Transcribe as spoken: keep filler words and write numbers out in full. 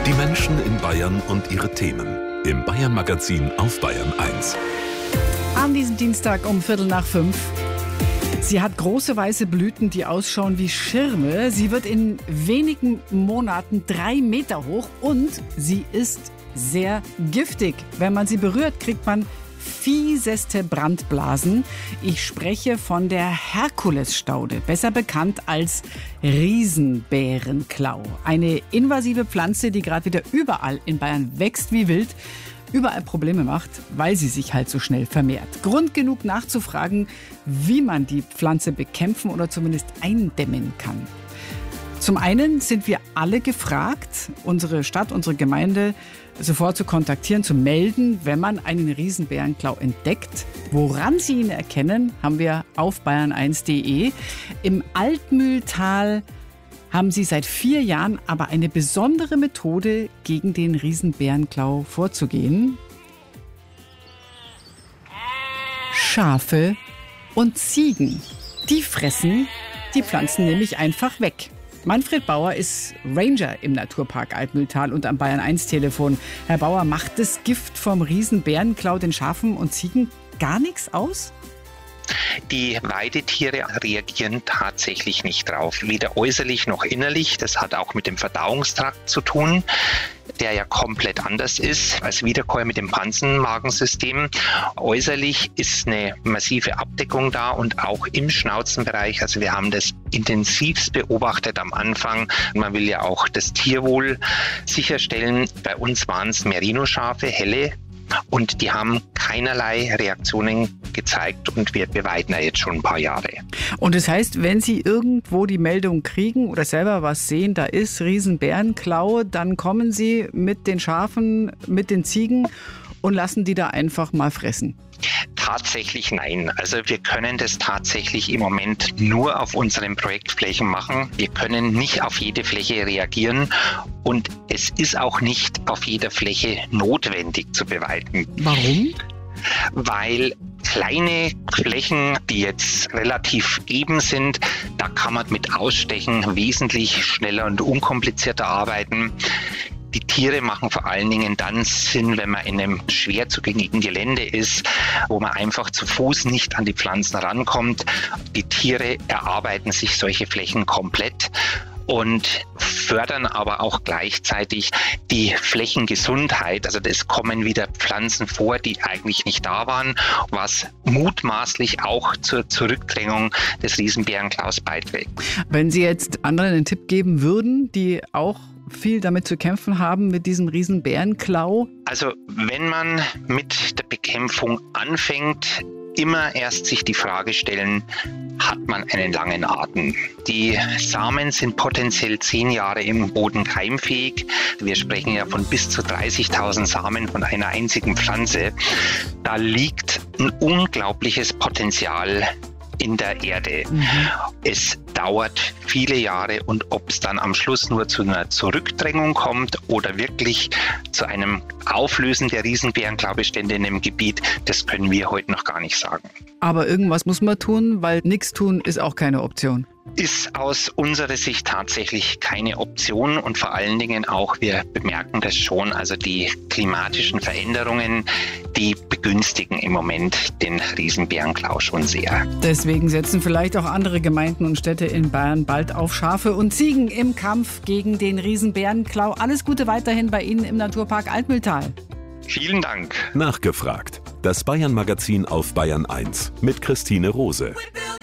Die Menschen in Bayern und ihre Themen. Im Bayern-Magazin auf Bayern eins. An diesem Dienstag um Viertel nach fünf. Sie hat große weiße Blüten, die ausschauen wie Schirme. Sie wird in wenigen Monaten drei Meter hoch und sie ist sehr giftig. Wenn man sie berührt, kriegt man fieseste Brandblasen. Ich spreche von der Herkulesstaude, besser bekannt als Riesenbärenklau. Eine invasive Pflanze, die gerade wieder überall in Bayern wächst wie wild, überall Probleme macht, weil sie sich halt so schnell vermehrt. Grund genug nachzufragen, wie man die Pflanze bekämpfen oder zumindest eindämmen kann. Zum einen sind wir alle gefragt, unsere Stadt, unsere Gemeinde sofort zu kontaktieren, zu melden, wenn man einen Riesenbärenklau entdeckt. Woran Sie ihn erkennen, haben wir auf bayern eins punkt de. Im Altmühltal haben sie seit vier Jahren aber eine besondere Methode, gegen den Riesenbärenklau vorzugehen. Schafe und Ziegen, die fressen die Pflanzen nämlich einfach weg. Manfred Bauer ist Ranger im Naturpark Altmühltal und am Bayern eins Telefon. Herr Bauer, macht das Gift vom Riesenbärenklau den Schafen und Ziegen gar nichts aus? Die Weidetiere reagieren tatsächlich nicht drauf, weder äußerlich noch innerlich. Das hat auch mit dem Verdauungstrakt zu tun, der ja komplett anders ist als Wiederkäuer mit dem Pansenmagensystem. Äußerlich ist eine massive Abdeckung da und auch im Schnauzenbereich. Also wir haben das intensivst beobachtet am Anfang. Man will ja auch das Tierwohl sicherstellen. Bei uns waren es Merino-Schafe, helle. Und die haben keinerlei Reaktionen gezeigt und wir beweiden ja jetzt schon ein paar Jahre. Und das heißt, wenn Sie irgendwo die Meldung kriegen oder selber was sehen, da ist Riesenbärenklau, dann kommen Sie mit den Schafen, mit den Ziegen und lassen die da einfach mal fressen? Tatsächlich nein. Also wir können das tatsächlich im Moment nur auf unseren Projektflächen machen. Wir können nicht auf jede Fläche reagieren und es ist auch nicht auf jeder Fläche notwendig zu beweiden. Warum? Weil kleine Flächen, die jetzt relativ eben sind, da kann man mit Ausstechen wesentlich schneller und unkomplizierter arbeiten. Die Tiere machen vor allen Dingen dann Sinn, wenn man in einem schwer zugänglichen Gelände ist, wo man einfach zu Fuß nicht an die Pflanzen rankommt. Die Tiere erarbeiten sich solche Flächen komplett und fördern aber auch gleichzeitig die Flächengesundheit. Also es kommen wieder Pflanzen vor, die eigentlich nicht da waren, was mutmaßlich auch zur Zurückdrängung des Riesenbärenklaus beiträgt. Wenn Sie jetzt anderen einen Tipp geben würden, die auch viel damit zu kämpfen haben, mit diesem Riesenbärenklau? Also wenn man mit der Bekämpfung anfängt, immer erst sich die Frage stellen, hat man einen langen Atem? Die Samen sind potenziell zehn Jahre im Boden keimfähig. Wir sprechen ja von bis zu dreißigtausend Samen von einer einzigen Pflanze. Da liegt ein unglaubliches Potenzial in der Erde. Mhm. Es dauert viele Jahre und ob es dann am Schluss nur zu einer Zurückdrängung kommt oder wirklich zu einem Auflösen der Riesenbärenklaubestände in dem Gebiet, das können wir heute noch gar nicht sagen. Aber irgendwas muss man tun, weil nichts tun ist auch keine Option. Ist aus unserer Sicht tatsächlich keine Option und vor allen Dingen auch, wir bemerken das schon, also die klimatischen Veränderungen, die begünstigen im Moment den Riesenbärenklau schon sehr. Deswegen setzen vielleicht auch andere Gemeinden und Städte in Bayern bald auf Schafe und Ziegen im Kampf gegen den Riesenbärenklau. Alles Gute weiterhin bei Ihnen im Naturpark Altmühltal. Vielen Dank. Nachgefragt. Das Bayern-Magazin auf Bayern eins mit Christine Rose.